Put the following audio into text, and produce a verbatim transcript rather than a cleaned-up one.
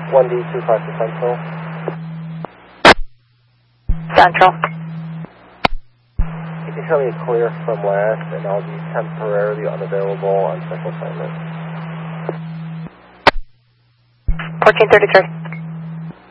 one D two five to Central. Central. You can show me a clear from last, and I'll be temporarily unavailable on special assignment. fourteen thirty-three.